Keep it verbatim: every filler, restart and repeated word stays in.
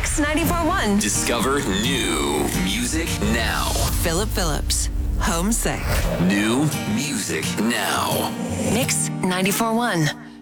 Mix ninety-four point one. Discover new music now. Philip Phillips, Homesick. New music now. Mix ninety-four point one.